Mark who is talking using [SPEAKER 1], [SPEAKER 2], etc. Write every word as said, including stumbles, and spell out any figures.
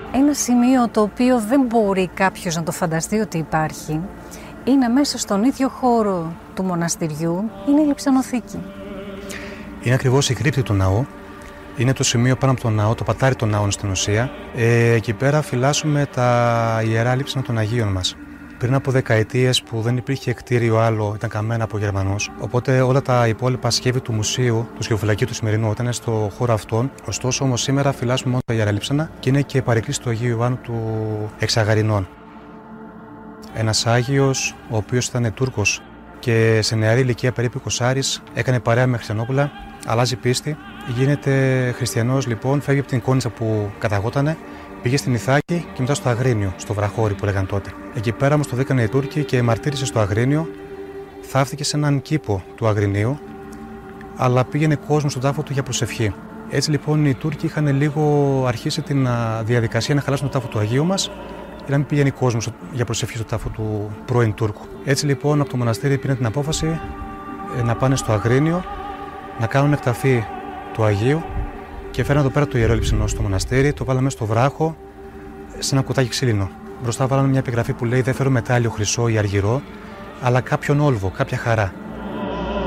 [SPEAKER 1] Ένα σημείο το οποίο δεν μπορεί κάποιος να το φανταστεί ότι υπάρχει είναι μέσα στον ίδιο χώρο του μοναστηριού, είναι η λειψανοθήκη.
[SPEAKER 2] Είναι ακριβώς η κρύπτη του ναού. Είναι το σημείο πάνω από τον ναό, το πατάρι των ναών στην ουσία. Ε, εκεί πέρα φυλάσσουμε τα ιερά λείψανα των Αγίων μας. Πριν από δεκαετίες που δεν υπήρχε κτίριο άλλο, ήταν καμένα από Γερμανούς. Οπότε όλα τα υπόλοιπα σχέδια του μουσείου, του σκευοφυλακίου του σημερινού, ήταν στο χώρο αυτόν. Ωστόσο, όμως σήμερα φυλάσσουμε μόνο τα ιερά λείψανα και είναι και παρεκκλήση του Αγίου Ιωάννου του Εξαγαρινών. Ένας Άγιος, ο οποίος ήταν Τούρκος και σε νεαρή ηλικία, περίπου εικοσάρης, έκανε παρέα με Χριστιανόπουλα, αλλάζει πίστη, γίνεται χριστιανός λοιπόν, φεύγει από την Κόνιτσα που καταγότανε, πήγε στην Ιθάκη και μετά στο Αγρίνιο, στο Βραχώρι που λέγαν τότε. Εκεί πέρα όμως το δίκανε οι Τούρκοι και μαρτύρησε στο Αγρίνιο, θαύτηκε σε έναν κήπο του Αγρινίου, αλλά πήγαινε κόσμο στον τάφο του για προσευχή. Έτσι λοιπόν οι Τούρκοι είχαν λίγο αρχίσει την διαδικασία να χαλάσουν τον τάφο του Αγίου μας, για να μην πηγαίνει κόσμο για προσευχή στο τάφο του πρώην Τούρκου. Έτσι λοιπόν από το μοναστήρι πήραν την απόφαση να πάνε στο Αγρίνιο, να κάνουν εκταφή του Αγίου και φέραν εδώ πέρα το ιερό λειψανό στο μοναστήρι, το βάλαμε στο βράχο, σε ένα κουτάκι ξύλινο. Μπροστά βάλαμε μια επιγραφή που λέει: δεν φέρω μετάλλιο, χρυσό ή αργυρό, αλλά κάποιον όλβο, κάποια χαρά.